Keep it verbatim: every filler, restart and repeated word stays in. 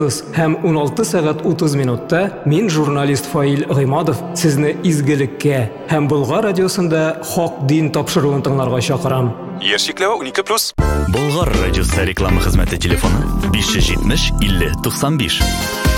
Һәм уналты сәгать утыз минутта мин журналист Фаил Гыймадов сезне изгелеккә һәм Болгар радиосында хак дин тапшыруын тыңларга чакырам. Яшь чикләве унике плюс. Болгар радиосы реклама хезмәте телефоны биш йөз җитмеш илле туксан биш.